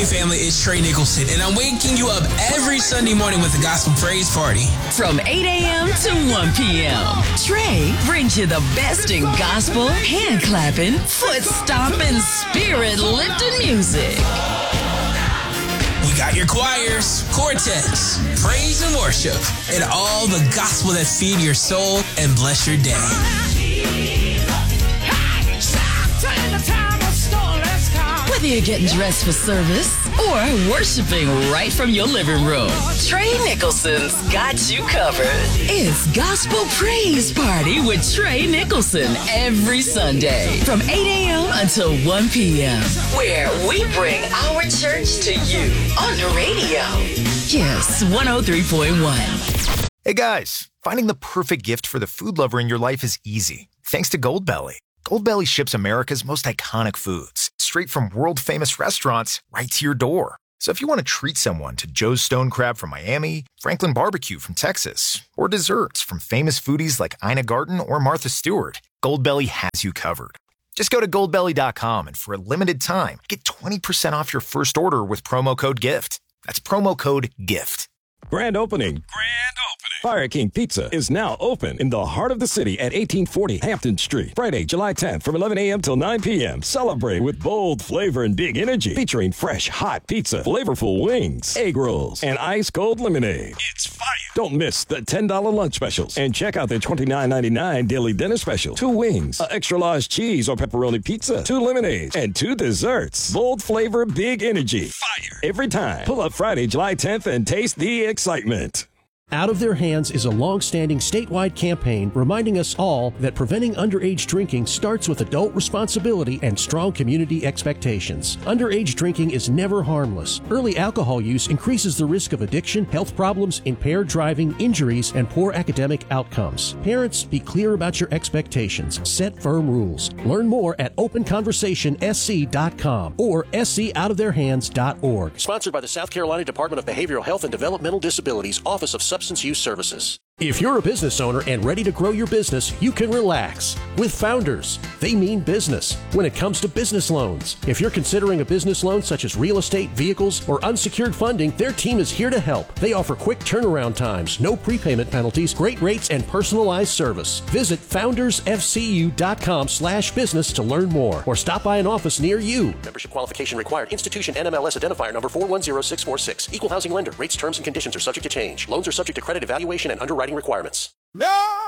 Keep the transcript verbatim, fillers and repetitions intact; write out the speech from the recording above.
family, it's Trey Nicholson, and I'm waking you up every Sunday morning with the Gospel Praise Party. From eight a.m. to one p.m., Trey brings you the best in gospel, hand-clapping, foot-stomping, spirit-lifting music. We got your choirs, quartets, praise and worship, and all the gospel that feed your soul and bless your day. Whether you're getting dressed for service or worshiping right from your living room, Trey Nicholson's got you covered. It's Gospel Praise Party with Trey Nicholson every Sunday from eight a.m. until one p.m., where we bring our church to you on the radio. Yes, one oh three point one. Hey guys, finding the perfect gift for the food lover in your life is easy, thanks to Goldbelly. Goldbelly ships America's most iconic foods, straight from world-famous restaurants right to your door. So if you want to treat someone to Joe's Stone Crab from Miami, Franklin Barbecue from Texas, or desserts from famous foodies like Ina Garten or Martha Stewart, Goldbelly has you covered. Just go to goldbelly dot com and for a limited time, get twenty percent off your first order with promo code GIFT. That's promo code GIFT. Grand opening. Grand opening. Fire King Pizza is now open in the heart of the city at eighteen forty Hampton Street. Friday, July tenth from eleven a.m. till nine p.m. Celebrate with bold flavor and big energy. Featuring fresh, hot pizza, flavorful wings, egg rolls, and ice cold lemonade. It's fire. Don't miss the ten dollar lunch specials. And check out their twenty-nine ninety-nine daily dinner special. Two wings, an extra large cheese or pepperoni pizza, two lemonades, and two desserts. Bold flavor, big energy. Fire. Every time. Pull up Friday, July tenth and taste the excitement. Out of Their Hands is a long-standing statewide campaign reminding us all that preventing underage drinking starts with adult responsibility and strong community expectations. Underage drinking is never harmless. Early alcohol use increases the risk of addiction, health problems, impaired driving, injuries, and poor academic outcomes. Parents, be clear about your expectations. Set firm rules. Learn more at open conversation s c dot com or s c out of their hands dot org. Sponsored by the South Carolina Department of Behavioral Health and Developmental Disabilities, Office of Substance Use Services. If you're a business owner and ready to grow your business, you can relax. With Founders, they mean business when it comes to business loans. If you're considering a business loan such as real estate, vehicles, or unsecured funding, their team is here to help. They offer quick turnaround times, no prepayment penalties, great rates, and personalized service. Visit founders f c u dot com slash business to learn more or stop by an office near you. Membership qualification required. Institution N M L S identifier number four one zero six four six. Equal housing lender. Rates, terms, and conditions are subject to change. Loans are subject to credit evaluation and underwriting requirements. No!